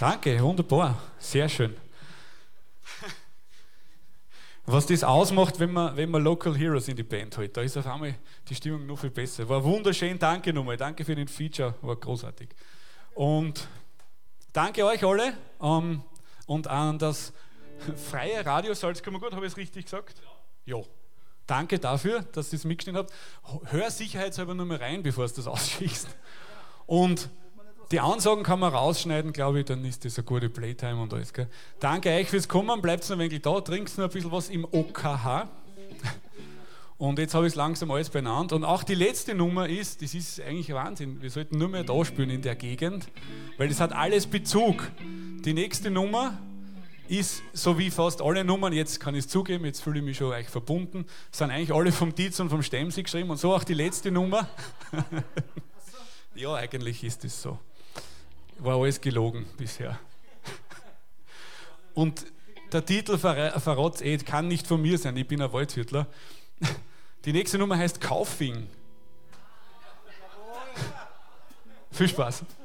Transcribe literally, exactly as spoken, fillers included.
Danke, wunderbar, sehr schön. Was das ausmacht, wenn man, wenn man Local Heroes in die Band hat, da ist auf einmal die Stimmung noch viel besser. War wunderschön, danke nochmal, danke für den Feature, war großartig. Und danke euch alle ähm, und an das freie Radio Salzkammergut, habe ich es richtig gesagt? Ja. Ja. Danke dafür, dass ihr es mitgeschnitten habt. Hör sicherheitshalber nur mal rein, bevor du das ausschießt. Und die Ansagen kann man rausschneiden, glaube ich, dann ist das eine gute Playtime und alles. Gell? Danke euch fürs Kommen, bleibt noch ein wenig da, trinkt noch ein bisschen was im O K H. Und jetzt habe ich es langsam alles beieinander. Und auch die letzte Nummer ist, das ist eigentlich Wahnsinn, wir sollten nur mehr da spielen in der Gegend, weil das hat alles Bezug. Die nächste Nummer ist, so wie fast alle Nummern, jetzt kann ich es zugeben, jetzt fühle ich mich schon euch verbunden, sind eigentlich alle vom Dietz und vom Stemsi geschrieben und so auch die letzte Nummer. Ja, eigentlich ist es so. War alles gelogen bisher. Und der Titel verrät es eh, kann nicht von mir sein, ich bin ein Waldhütler. Die nächste Nummer heißt Kaufing. Viel Spaß.